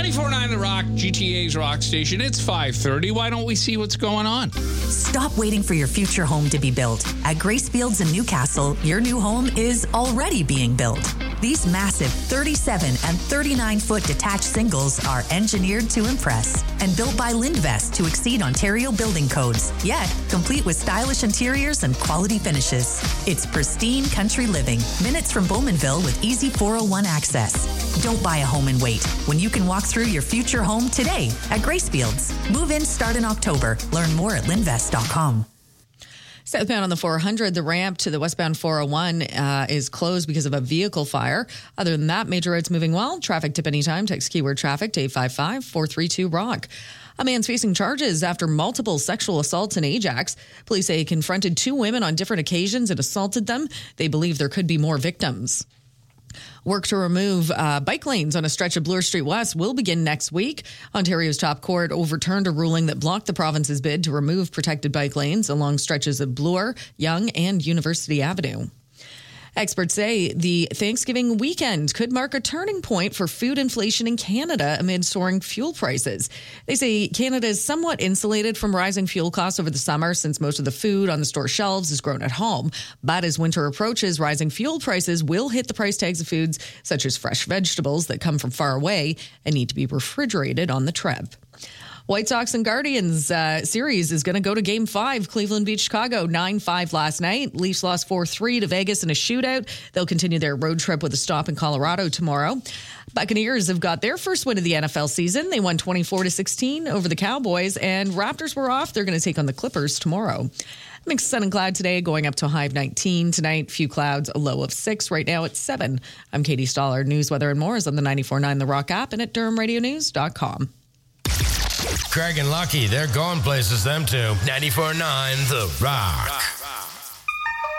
94.9 The Rock, GTA's rock station. It's 5:30. Why don't we see what's going on? Stop waiting for your future home to be built. At Grace Fields in Newcastle, your new home is already being built. These massive 37 and 39-foot detached singles are engineered to impress and built by Lindvest to exceed Ontario building codes, yet complete with stylish interiors and quality finishes. It's pristine country living, minutes from Bowmanville with easy 401 access. Don't buy a home and wait when you can walk through your future home today at Grace Fields. Move-ins start in October. Learn more at linvest.com. Southbound on the 400, the ramp to the westbound 401 is closed because of a vehicle fire. Other than that, major roads moving well. Traffic tip anytime. Text keyword traffic to 855-432-ROCK. A man's facing charges after multiple sexual assaults in Ajax. Police say he confronted two women on different occasions and assaulted them. They believe there could be more victims. Work to remove bike lanes on a stretch of Bloor Street West will begin next week. Ontario's top court overturned a ruling that blocked the province's bid to remove protected bike lanes along stretches of Bloor, Yonge, and University Avenue. Experts say the Thanksgiving weekend could mark a turning point for food inflation in Canada amid soaring fuel prices. They say Canada is somewhat insulated from rising fuel costs over the summer since most of the food on the store shelves is grown at home. But as winter approaches, rising fuel prices will hit the price tags of foods such as fresh vegetables that come from far away and need to be refrigerated on the trip. White Sox and Guardians series is going to go to Game 5. Cleveland beat Chicago 9-5 last night. Leafs lost 4-3 to Vegas in a shootout. They'll continue their road trip with a stop in Colorado tomorrow. Buccaneers have got their first win of the NFL season. They won 24-16 over the Cowboys, and Raptors were off. They're going to take on the Clippers tomorrow. Mixed sun and cloud today, going up to a high of 19. Tonight, few clouds, a low of 6. Right now, it's 7. I'm Katie Stoller. News, weather, and more is on the 94.9 The Rock app and at DurhamRadioNews.com. Craig and Lucky, they're going places, them two. 94.9 The Rock.